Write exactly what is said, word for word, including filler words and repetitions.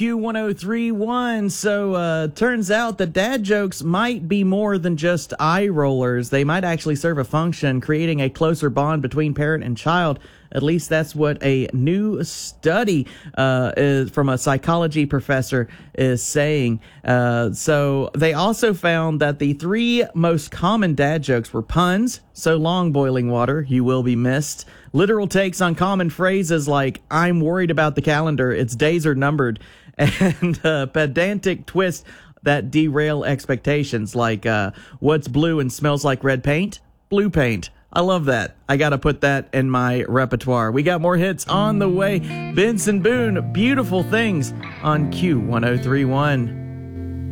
Q one oh three point one. So, uh, turns out that dad jokes might be more than just eye rollers. They might actually serve a function, creating a closer bond between parent and child. At least that's what a new study uh, is from a psychology professor is saying. Uh, so they also found that the three most common dad jokes were puns, so long boiling water, you will be missed, literal takes on common phrases like, I'm worried about the calendar, its days are numbered, and uh, pedantic twist that derail expectations like, uh, what's blue and smells like red paint? Blue paint. I love that. I got to put that in my repertoire. We got more hits on the way. Benson Boone, Beautiful Things on Q one oh three point one.